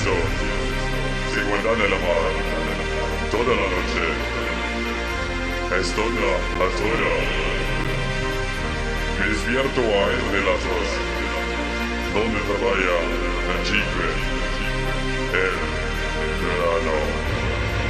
visto, si guardan el mar toda la noche. Estoy la altura. Me despierto hay relatos donde trabaja el chicle, el verano.